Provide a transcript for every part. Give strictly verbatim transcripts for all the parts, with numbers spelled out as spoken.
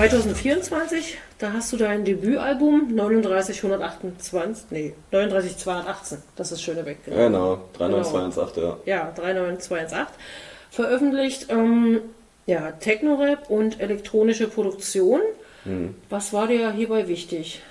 zwanzig vierundzwanzig, da hast du dein Debütalbum neununddreißig hundertachtundzwanzig, nee, neununddreißig zweihundertachtzehn, das ist Schönebeck. Genau, genau drei neun zwei eins acht, ja. Ja, drei neun zwei eins acht. Veröffentlicht, ähm, ja, Techno-Rap und elektronische Produktion. Hm. Was war dir hierbei wichtig?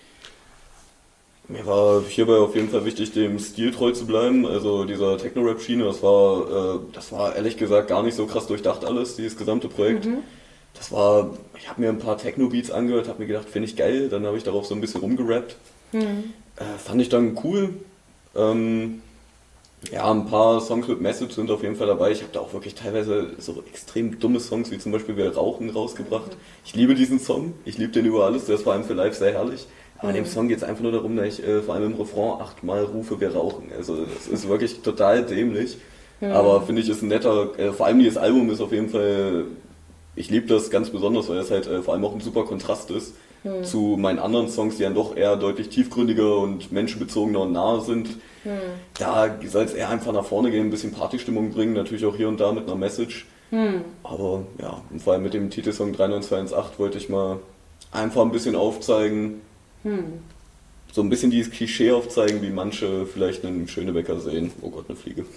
Mir war hierbei auf jeden Fall wichtig, dem Stil treu zu bleiben. Also dieser Techno-Rap-Schiene, das war, äh, das war ehrlich gesagt gar nicht so krass durchdacht alles, dieses gesamte Projekt. Mhm. Das war, ich habe mir ein paar Techno-Beats angehört, habe mir gedacht, finde ich geil, dann habe ich darauf so ein bisschen rumgerappt. Mhm. Äh, fand ich dann cool. Ähm, ja, ein paar Songs mit Message sind auf jeden Fall dabei. Ich habe da auch wirklich teilweise so extrem dumme Songs, wie zum Beispiel Wir rauchen, rausgebracht. Mhm. Ich liebe diesen Song, ich liebe den über alles, der ist vor allem für live sehr herrlich. Aber in dem Song geht es einfach nur darum, dass ich äh, vor allem im Refrain achtmal rufe, wir rauchen. Also das ist wirklich total dämlich. Mhm. Aber finde ich, ist ein netter, äh, vor allem dieses Album ist auf jeden Fall, ich liebe das ganz besonders, weil es halt äh, vor allem auch ein super Kontrast ist mhm. zu meinen anderen Songs, die dann doch eher deutlich tiefgründiger und menschenbezogener und nahe sind. Mhm. Da soll es eher einfach nach vorne gehen, ein bisschen Partystimmung bringen, natürlich auch hier und da mit einer Message. Mhm. Aber ja, und vor allem mit dem Titelsong drei neun zwei eins acht wollte ich mal einfach ein bisschen aufzeigen, hm. so ein bisschen dieses Klischee aufzeigen, wie manche vielleicht einen Schönebecker sehen. Oh Gott, eine Fliege.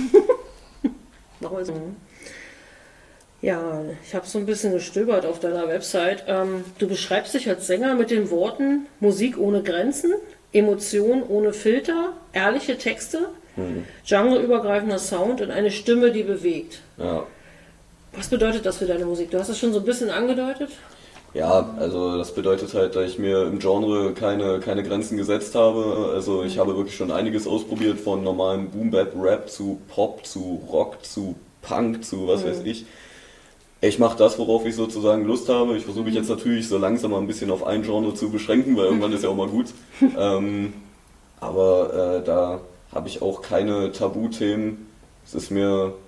Ja, ich habe so ein bisschen gestöbert auf deiner Website. Ähm, du beschreibst dich als Sänger mit den Worten Musik ohne Grenzen, Emotion ohne Filter, ehrliche Texte, hm. genreübergreifender Sound und eine Stimme, die bewegt. Ja. Was bedeutet das für deine Musik? Du hast es schon so ein bisschen angedeutet. Ja, also das bedeutet halt, dass ich mir im Genre keine, keine Grenzen gesetzt habe. Also ich habe wirklich schon einiges ausprobiert, von normalem Boom-Bap-Rap zu Pop, zu Rock, zu Punk, zu was mhm. weiß ich. Ich mache das, worauf ich sozusagen Lust habe. Ich versuche mich jetzt natürlich so langsam mal ein bisschen auf ein Genre zu beschränken, weil irgendwann ist ja auch mal gut. ähm, aber äh, da habe ich auch keine Tabuthemen. Es ist mir